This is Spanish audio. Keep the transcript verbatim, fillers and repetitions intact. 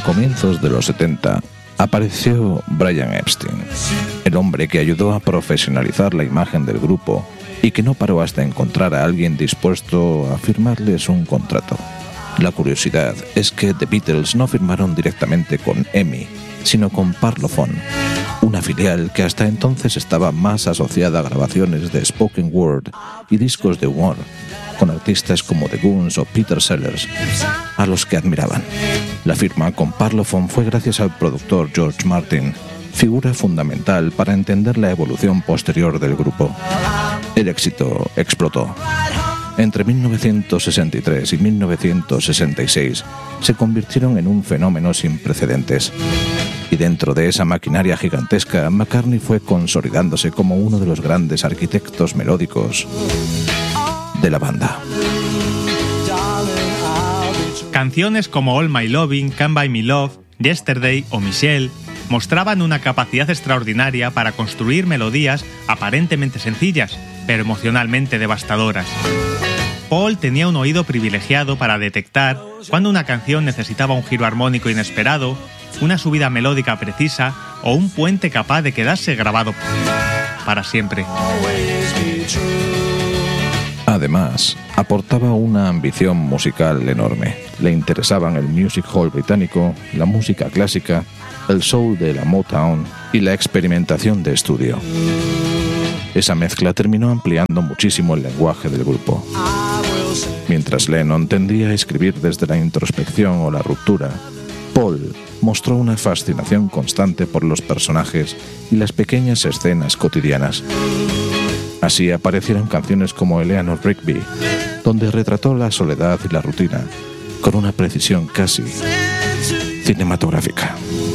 comienzos de los setenta, apareció Brian Epstein, el hombre que ayudó a profesionalizar la imagen del grupo y que no paró hasta encontrar a alguien dispuesto a firmarles un contrato. La curiosidad es que The Beatles no firmaron directamente con E M I, sino con Parlophone, una filial que hasta entonces estaba más asociada a grabaciones de spoken word y discos de humor, con artistas como The Goons o Peter Sellers, a los que admiraban. La firma con Parlophone fue gracias al productor George Martin, figura fundamental para entender la evolución posterior del grupo. El éxito explotó. Entre mil novecientos sesenta y tres y mil novecientos sesenta y seis se convirtieron en un fenómeno sin precedentes. Y dentro de esa maquinaria gigantesca, McCartney fue consolidándose como uno de los grandes arquitectos melódicos de la banda. Canciones como All My Loving, Can't Buy Me Love, Yesterday o Michelle mostraban una capacidad extraordinaria para construir melodías aparentemente sencillas, pero emocionalmente devastadoras. Paul tenía un oído privilegiado para detectar cuando una canción necesitaba un giro armónico inesperado, una subida melódica precisa o un puente capaz de quedarse grabado para siempre. Además, aportaba una ambición musical enorme. Le interesaban el music hall británico, la música clásica, el soul de la Motown y la experimentación de estudio. Esa mezcla terminó ampliando muchísimo el lenguaje del grupo. Mientras Lennon tendía a escribir desde la introspección o la ruptura, Paul mostró una fascinación constante por los personajes y las pequeñas escenas cotidianas. Así aparecieron canciones como Eleanor Rigby, donde retrató la soledad y la rutina con una precisión casi cinematográfica.